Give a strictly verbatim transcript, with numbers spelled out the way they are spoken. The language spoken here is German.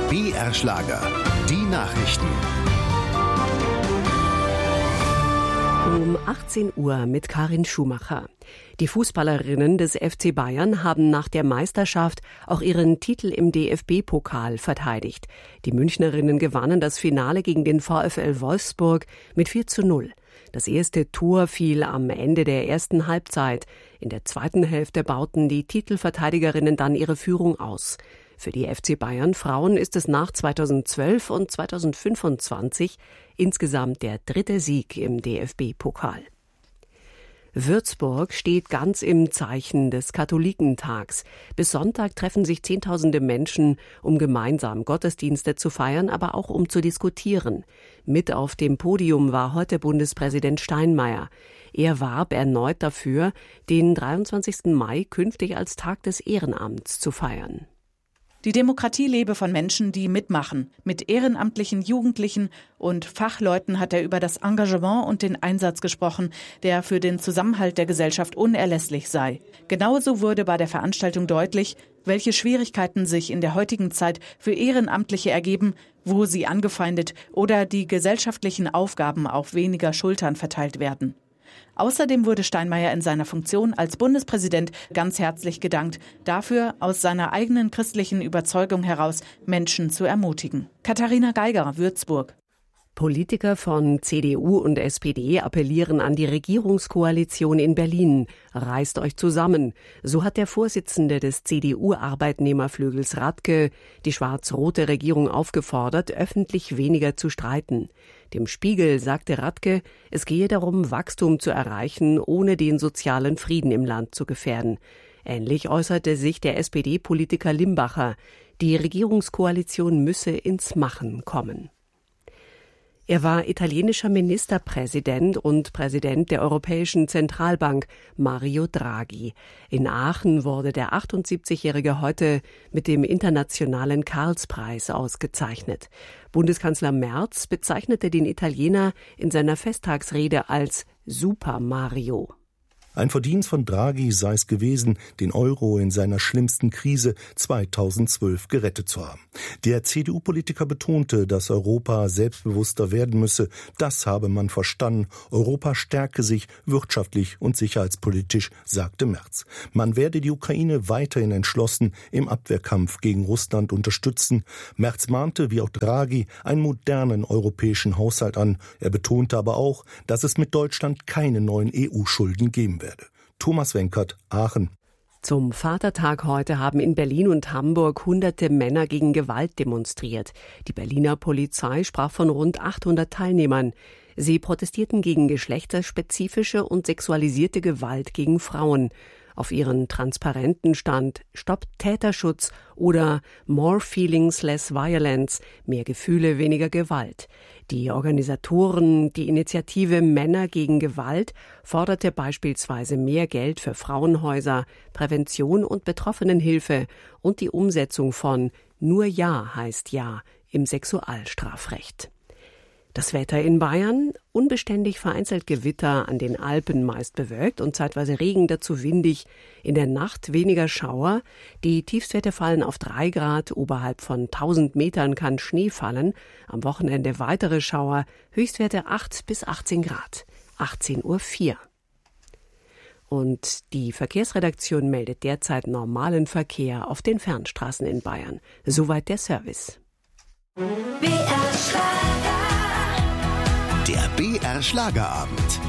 B R Schlager, die Nachrichten. Um achtzehn Uhr mit Karin Schumacher. Die Fußballerinnen des F C Bayern haben nach der Meisterschaft auch ihren Titel im D F B-Pokal verteidigt. Die Münchnerinnen gewannen das Finale gegen den VfL Wolfsburg mit vier zu null. Das erste Tor fiel am Ende der ersten Halbzeit. In der zweiten Hälfte bauten die Titelverteidigerinnen dann ihre Führung aus. Für die F C Bayern Frauen ist es nach zweitausendzwölf und zweitausendfünfundzwanzig insgesamt der dritte Sieg im D F B-Pokal. Würzburg steht ganz im Zeichen des Katholikentags. Bis Sonntag treffen sich Zehntausende Menschen, um gemeinsam Gottesdienste zu feiern, aber auch um zu diskutieren. Mit auf dem Podium war heute Bundespräsident Steinmeier. Er warb erneut dafür, den dreiundzwanzigsten Mai künftig als Tag des Ehrenamts zu feiern. Die Demokratie lebe von Menschen, die mitmachen. Mit ehrenamtlichen Jugendlichen und Fachleuten hat er über das Engagement und den Einsatz gesprochen, der für den Zusammenhalt der Gesellschaft unerlässlich sei. Genauso wurde bei der Veranstaltung deutlich, welche Schwierigkeiten sich in der heutigen Zeit für Ehrenamtliche ergeben, wo sie angefeindet oder die gesellschaftlichen Aufgaben auf weniger Schultern verteilt werden. Außerdem wurde Steinmeier in seiner Funktion als Bundespräsident ganz herzlich gedankt, dafür aus seiner eigenen christlichen Überzeugung heraus Menschen zu ermutigen. Katharina Geiger, Würzburg. Politiker von C D U und S P D appellieren an die Regierungskoalition in Berlin. Reißt euch zusammen. So hat der Vorsitzende des C D U-Arbeitnehmerflügels Radke die schwarz-rote Regierung aufgefordert, öffentlich weniger zu streiten. Dem Spiegel sagte Radke, es gehe darum, Wachstum zu erreichen, ohne den sozialen Frieden im Land zu gefährden. Ähnlich äußerte sich der S P D-Politiker Limbacher. Die Regierungskoalition müsse ins Machen kommen. Er war italienischer Ministerpräsident und Präsident der Europäischen Zentralbank, Mario Draghi. In Aachen wurde der achtundsiebzigjährige heute mit dem Internationalen Karlspreis ausgezeichnet. Bundeskanzler Merz bezeichnete den Italiener in seiner Festtagsrede als Super Mario. Ein Verdienst von Draghi sei es gewesen, den Euro in seiner schlimmsten Krise zweitausendzwölf gerettet zu haben. Der C D U-Politiker betonte, dass Europa selbstbewusster werden müsse. Das habe man verstanden. Europa stärke sich wirtschaftlich und sicherheitspolitisch, sagte Merz. Man werde die Ukraine weiterhin entschlossen im Abwehrkampf gegen Russland unterstützen. Merz mahnte, wie auch Draghi, einen modernen europäischen Haushalt an. Er betonte aber auch, dass es mit Deutschland keine neuen E U-Schulden geben werde. Thomas Wenkert, Aachen. Zum Vatertag heute haben in Berlin und Hamburg hunderte Männer gegen Gewalt demonstriert. Die Berliner Polizei sprach von rund achthundert Teilnehmern. Sie protestierten gegen geschlechterspezifische und sexualisierte Gewalt gegen Frauen. Auf ihren Transparenten stand Stopp Täterschutz oder More Feelings, Less Violence, mehr Gefühle, weniger Gewalt. Die Organisatoren, die Initiative Männer gegen Gewalt, forderte beispielsweise mehr Geld für Frauenhäuser, Prävention und Betroffenenhilfe und die Umsetzung von Nur Ja heißt Ja im Sexualstrafrecht. Das Wetter in Bayern, unbeständig vereinzelt Gewitter, an den Alpen meist bewölkt und zeitweise Regen, dazu windig. In der Nacht weniger Schauer. Die Tiefstwerte fallen auf drei Grad. Oberhalb von tausend Metern kann Schnee fallen. Am Wochenende weitere Schauer. Höchstwerte acht bis achtzehn Grad. achtzehn Uhr vier. Und die Verkehrsredaktion meldet derzeit normalen Verkehr auf den Fernstraßen in Bayern. Soweit der Service. Der B R Schlagerabend.